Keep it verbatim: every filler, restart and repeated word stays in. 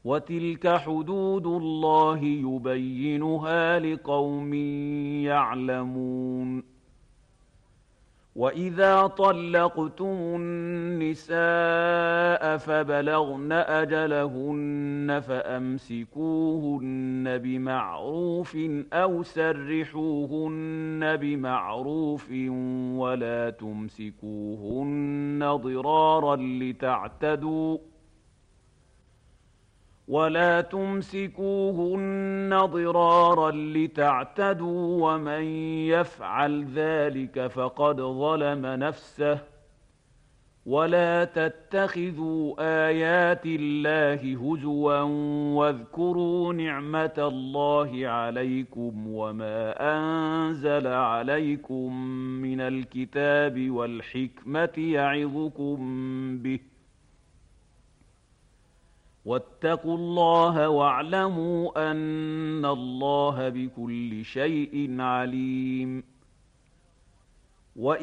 وتلك حدود الله يبينها لقوم يعلمون. وإذا طلقتم النساء فبلغن أجلهن فأمسكوهن بمعروف أو سرحوهن بمعروف ولا تمسكوهن ضرارا لتعتدوا ولا تمسكوهن ضرارا لتعتدوا ومن يفعل ذلك فقد ظلم نفسه. ولا تتخذوا آيات الله هزوا واذكروا نعمة الله عليكم وما أنزل عليكم من الكتاب والحكمة يعظكم به. واتقوا الله واعلموا أن الله بكل شيء عليم.